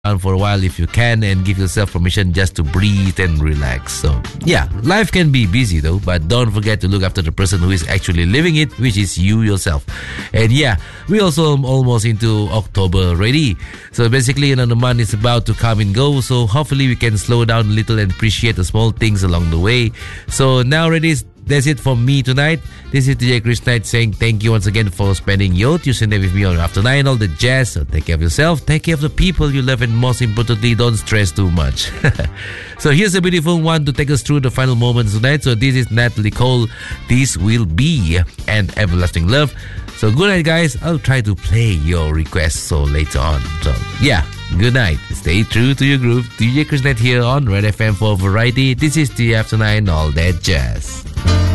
down for a while if you can, and give yourself permission just to breathe and relax. So yeah, life can be busy though, but don't forget to look after the person who is actually living it, which is you yourself. And yeah, we also almost into October already. So basically another month is about to come and go. So hopefully we can slow down a little and appreciate the small things along the way. So now that's it for me tonight. This is DJ Chris Knight saying thank you once again for spending your Tuesday night with me on After 9, all the jazz. So take care of yourself, take care of the people you love, and most importantly, don't stress too much. So here's a beautiful one to take us through the final moments tonight. So this is Natalie Cole. This will be An Everlasting Love. So good night, guys. I'll try to play your requests so later on. So yeah, good night. Stay true to your groove. DJ Chris Knight here on Red FM for Variety. This is the After 9, all that jazz.